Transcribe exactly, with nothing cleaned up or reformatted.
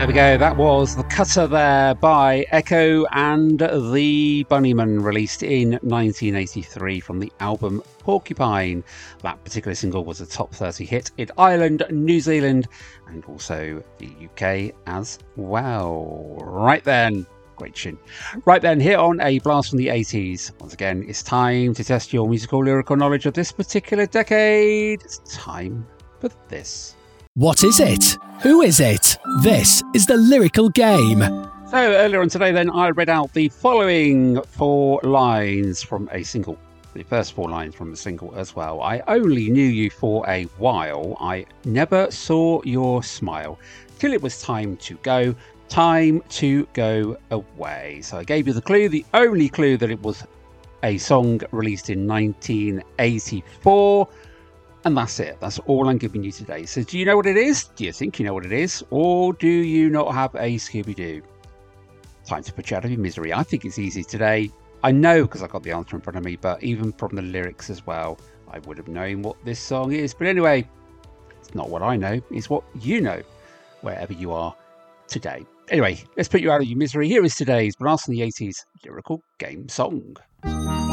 There we go. That was The Cutter there by Echo and the Bunnymen, released in nineteen eighty-three from the album Porcupine. That particular single was a top thirty hit in Ireland, New Zealand, and also the U K as well. Right then. Great tune. Right then, here on A Blast from the eighties. Once again, it's time to test your musical lyrical knowledge of this particular decade. It's time for this. What is it? Who is it? This is the Lyrical Game. So earlier on today then, I read out the following four lines from a single. The first four lines from the single as well. I only knew you for a while. I never saw your smile. Till it was time to go. Time to go away. So I gave you the clue. The only clue that it was a song released in nineteen eighty-four. And that's it. That's all I'm giving you today. So do you know what it is? Do you think you know what it is? Or do you not have a Scooby-Doo? Time to put you out of your misery. I think it's easy today. I know because I've got the answer in front of me, but even from the lyrics as well, I would have known what this song is. But anyway, it's not what I know. It's what you know, wherever you are today. Anyway, let's put you out of your misery. Here is today's Blast from the eighties Lyrical Game song.